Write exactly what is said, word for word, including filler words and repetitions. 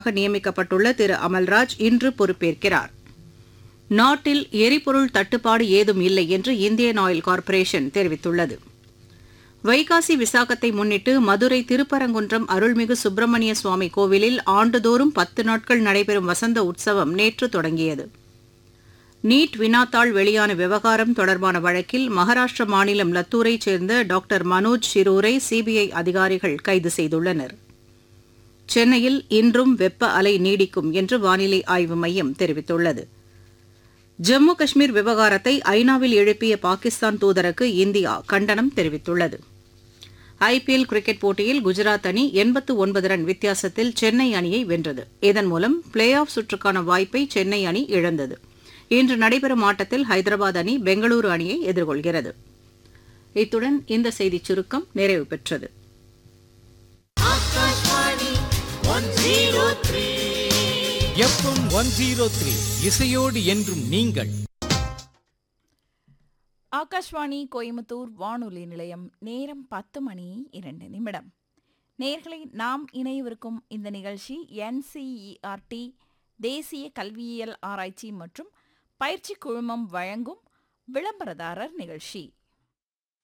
நியமிக்கப்பட்டுள்ள திரு அமல்ராஜ் இன்று பொறுப்பேற்கிறார். நாட்டில் எரிபொருள் தட்டுப்பாடு ஏதும் இல்லை என்று இந்தியன் ஆயில் கார்ப்பரேஷன் தெரிவித்துள்ளது. வைகாசி விசாகத்தை முன்னிட்டு மதுரை திருப்பரங்குன்றம் அருள்மிகு சுப்பிரமணிய சுவாமி கோவிலில் ஆண்டுதோறும் பத்து நாட்கள் நடைபெறும் வசந்த உற்சவம் நேற்று தொடங்கியது. நீட் வினாத்தாள் வெளியான விவகாரம் தொடர்பான வழக்கில் மகாராஷ்டிர மாநிலம் லத்தூரைச் சேர்ந்த டாக்டர் மனோஜ் ஷிரூரை சிபிஐ அதிகாரிகள் கைது செய்துள்ளனர். சென்னையில் இன்றும் வெப்ப அலை நீடிக்கும் என்று வானிலை ஆய்வு மையம் தெரிவித்துள்ளது. ஜம்மு காஷ்மீர் விவகாரத்தை ஐநாவில் எழுப்பிய பாகிஸ்தான் தூதருக்கு இந்தியா கண்டனம் தெரிவித்துள்ளது. ஐபிஎல் கிரிக்கெட் போட்டியில் குஜராத் அணி எண்பத்து ஒன்பது ரன் வித்தியாசத்தில் சென்னை அணியை வென்றது. இதன் மூலம் பிளே ஆஃப் சுற்றுக்கான வாய்ப்பை சென்னை அணி இழந்தது. இன்று நடைபெறும் ஆட்டத்தில் ஹைதராபாத் அணி பெங்களூரு அணியை எதிர்கொள்கிறது. இத்துடன் இந்த செய்திச் சுருக்கம் நிறைவு பெற்றது. எஃப்எம் ஒன் ஜீரோ த்ரீ இசையோடு என்றும் நீங்கள். ஆகாஷ்வாணி கோயம்புத்தூர் வானொலி நிலையம். நேரம் பத்து மணி இரண்டு நிமிடம். நேர்களை நாம் இணையவிருக்கும் இந்த நிகழ்ச்சி என்சிஇஆர்டி தேசிய கல்வியியல் ஆராய்ச்சி மற்றும் பயிற்சி குழுமம் வழங்கும் விளம்பரதாரர் நிகழ்ச்சி.